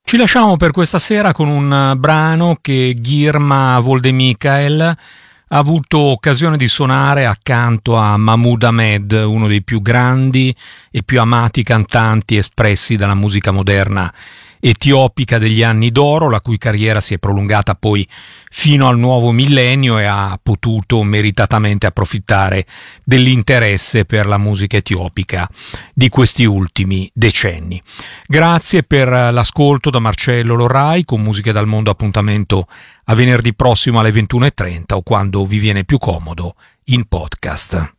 Ci lasciamo per questa sera con un brano che Girma Voldemikael ha avuto occasione di suonare accanto a Mahmoud Ahmed, uno dei più grandi e più amati cantanti espressi dalla musica moderna etiopica degli anni d'oro, la cui carriera si è prolungata poi fino al nuovo millennio e ha potuto meritatamente approfittare dell'interesse per la musica etiopica di questi ultimi decenni. Grazie per l'ascolto da Marcello Lorrai. Con Musiche dal Mondo appuntamento a venerdì prossimo alle 21:30 o quando vi viene più comodo in podcast.